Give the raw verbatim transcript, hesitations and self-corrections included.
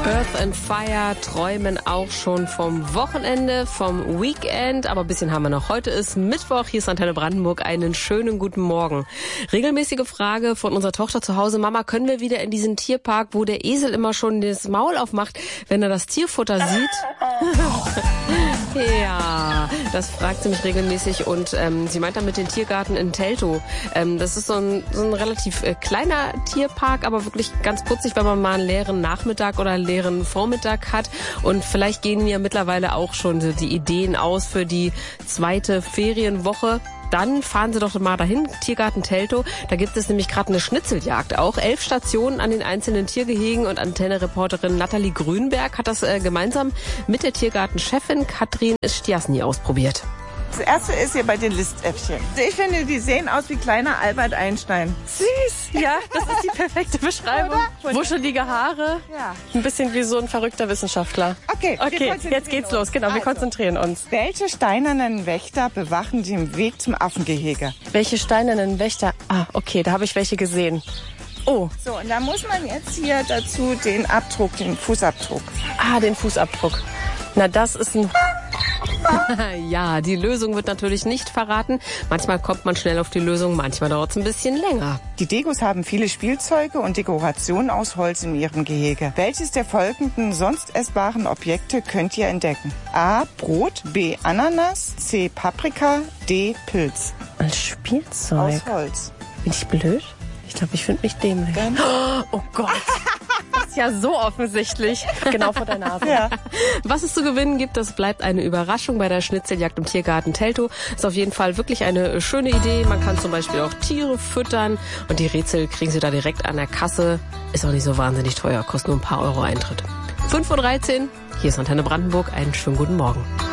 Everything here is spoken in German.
Earth and Fire träumen auch schon vom Wochenende, vom Weekend, aber ein bisschen haben wir noch. Heute ist Mittwoch, hier ist Antenne Brandenburg, einen schönen guten Morgen. Regelmäßige Frage von unserer Tochter zu Hause: Mama, können wir wieder in diesen Tierpark, wo der Esel immer schon das Maul aufmacht, wenn er das Tierfutter sieht? Ja, das fragt sie mich regelmäßig und ähm, sie meint damit den Tiergarten in Teltow. Ähm, das ist so ein, so ein relativ äh, kleiner Tierpark, aber wirklich ganz putzig, wenn man mal einen leeren Nachmittag oder einen leeren Vormittag hat. Und vielleicht gehen ja mittlerweile auch schon so die Ideen aus für die zweite Ferienwoche. Dann fahren Sie doch mal dahin, Tiergarten Teltow. Da gibt es nämlich gerade eine Schnitzeljagd auch. Elf Stationen an den einzelnen Tiergehegen und Antenne-Reporterin Nathalie Grünberg hat das äh, gemeinsam mit der Tiergartenchefin Katrin Stiasny ausprobiert. Das erste ist hier bei den Listäffchen. Ich finde, die sehen aus wie kleiner Albert Einstein. Süß, ja, das ist die perfekte Beschreibung. Oder? Wuschelige Haare, Ja. ein bisschen wie so ein verrückter Wissenschaftler. Okay, wir Okay, konzentrieren jetzt geht's uns. los, genau, wir Also, konzentrieren uns. welche steinernen Wächter bewachen den Weg zum Affengehege? Welche steinernen Wächter? Ah, okay, da habe ich welche gesehen. Oh, So, und da muss man jetzt hier dazu den Abdruck, den Fußabdruck. ah, den Fußabdruck. Na, das ist ein... Ja, die Lösung wird natürlich nicht verraten. Manchmal kommt man schnell auf die Lösung, manchmal dauert es ein bisschen länger. Die Degos haben viele Spielzeuge und Dekorationen aus Holz in ihrem Gehege. Welches der folgenden sonst essbaren Objekte könnt ihr entdecken? A. Brot, B. Ananas, C. Paprika, D. Pilz. Ein Spielzeug. Aus Holz. Bin ich blöd? Ich glaube, ich finde mich dämlich. Dann- Oh Gott. Das ist ja so offensichtlich. Genau vor der Nase. Ja. Was es zu gewinnen gibt, das bleibt eine Überraschung bei der Schnitzeljagd im Tiergarten Teltow. Ist auf jeden Fall wirklich eine schöne Idee. Man kann zum Beispiel auch Tiere füttern und die Rätsel kriegen Sie da direkt an der Kasse. Ist auch nicht so wahnsinnig teuer, kostet nur ein paar Euro Eintritt. fünf Uhr dreizehn, hier ist Antenne Brandenburg. Einen schönen guten Morgen.